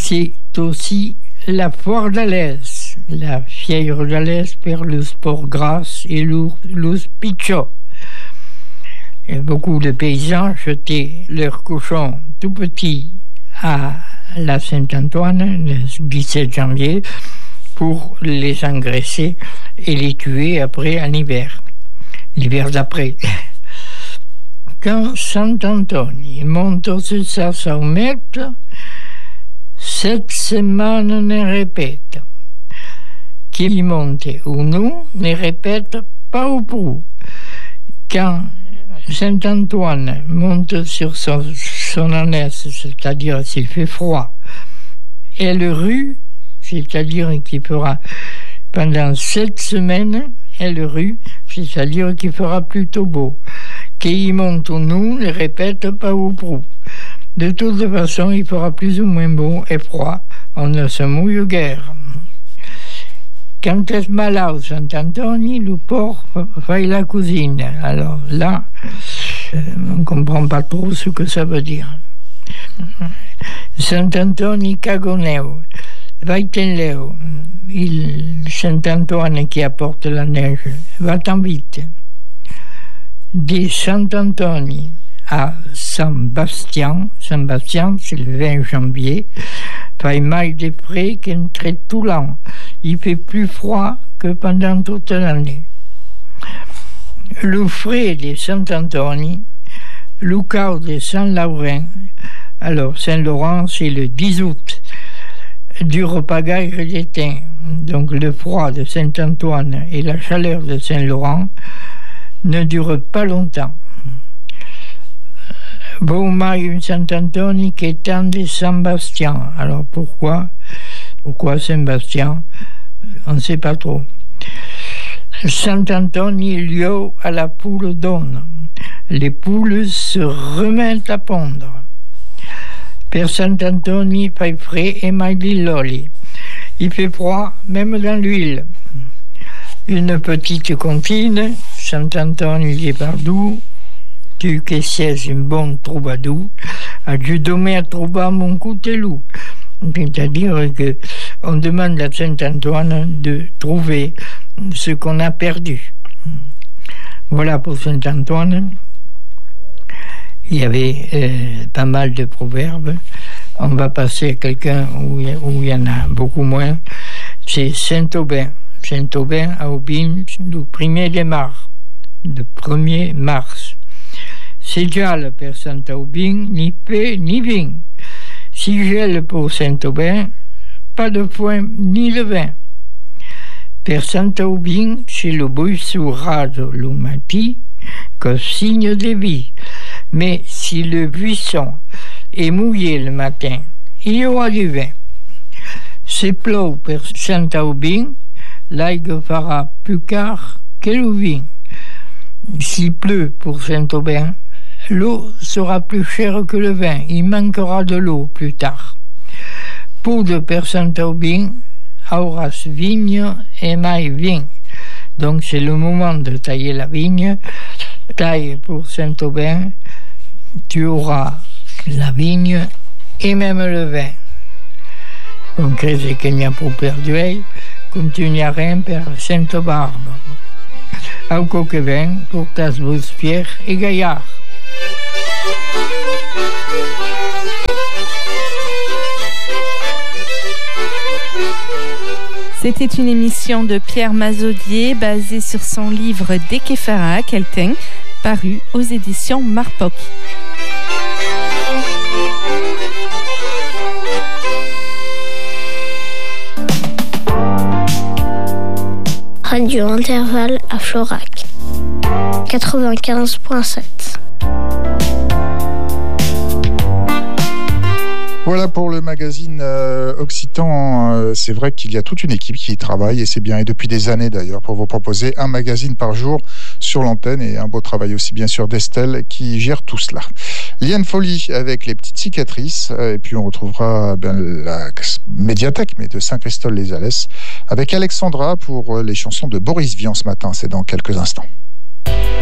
c'est aussi la foire d'Alès. La fièvre d'Alès perd le sport grasse et le picciot. Et beaucoup de paysans jetaient leurs cochons tout petits à la Saint-Antoine le 17 janvier pour les engraisser et les tuer après en hiver, l'hiver d'après. Quand Sant'Antoni monte sur sa sommette, 7 semaines ne répète. Qui monte ou non ne répète pas ou prou. Quand Saint-Antoine monte sur son ânesse, c'est-à-dire s'il fait froid, et le rue, c'est-à-dire qu'il fera pendant 7 semaines, et le rue, c'est-à-dire qu'il fera plutôt beau. Qu'il monte ou non ne répète pas ou prou. De toute façon, il fera plus ou moins beau et froid, on ne se mouille guère. Quand est malade Saint-Antoni, le porc fait la cuisine. Alors là, on ne comprend pas trop ce que ça veut dire. Saint-Antoni cagoneo, vaitenleo, Saint-Antoine qui apporte la neige, va-t'en vite. De Saint-Antoni à Saint-Bastien, c'est le 20 janvier, fait mal des frais qu'un trait tout l'an. Il fait plus froid que pendant toute l'année. Le frais de Saint-Antoni, le quart de Saint-Laurent, alors Saint-Laurent c'est le 10 août, du repagaille d'étain. Donc le froid de Saint-Antoine et la chaleur de Saint-Laurent ne durent pas longtemps. Bon mai Saint-Antoni qui est temps de Saint-Bastien. Alors pourquoi Saint-Bastien? On ne sait pas trop. Saint-Antoni lieu à la poule donne. Les poules se remettent à pondre. Per Saint-Antoni fait frais et maigri loli. Il fait froid même dans l'huile. Une petite comptine, Saint-Antoni est pardou. Tu che sei un bon troubadour, ajude-moi à trouver mon couteau. C'est-à-dire qu'on demande à Saint-Antoine de trouver ce qu'on a perdu. Voilà pour Saint-Antoine. Il y avait pas mal de proverbes. On va passer à quelqu'un où il y en a beaucoup moins. C'est Saint-Aubin. Saint-Aubin à Aubin, le 1er mars. C'est gel per Saint-Aubin, ni paix ni vin. Si gèle pour Saint-Aubin, pas de foin ni de vin. Per Saint-Aubin, c'est le buisson rase le matin, comme signe de vie. Mais si le buisson est mouillé le matin, il y aura du vin. C'est plau per Saint-Aubin, l'aigre fera plus car que le vin. S'il pleut pour Saint-Aubin, l'eau sera plus chère que le vin. Il manquera de l'eau plus tard. Pour de per Saint-Aubin, auras vigne et mai vin. Donc c'est le moment de tailler la vigne. Taille pour Saint-Aubin, tu auras la vigne et même le vin. On crede che ne ha pour perduer, continuerem per Sainte-Barbe. Au coquevin, pour tas vos fiers et gaillards. C'était une émission de Pierre Mazaudier basée sur son livre Dekefara Kelten, paru aux éditions Marpoc. Radio Intervalle à Florac 95.7. Voilà pour le magazine Occitan. C'est vrai qu'il y a toute une équipe qui y travaille et c'est bien, et depuis des années d'ailleurs, pour vous proposer un magazine par jour sur l'antenne, et un beau travail aussi bien sûr d'Estelle qui gère tout cela. Liane Folly avec les petites cicatrices, et puis on retrouvera la médiathèque mais de Saint-Christol-les-Alès avec Alexandra pour les chansons de Boris Vian ce matin. C'est dans quelques instants.